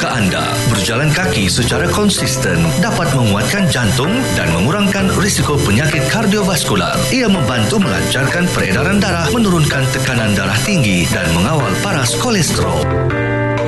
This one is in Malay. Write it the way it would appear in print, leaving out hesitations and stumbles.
Jika anda berjalan kaki secara konsisten dapat menguatkan jantung dan mengurangkan risiko penyakit kardiovaskular. Ia membantu melancarkan peredaran darah, menurunkan tekanan darah tinggi dan mengawal paras kolesterol.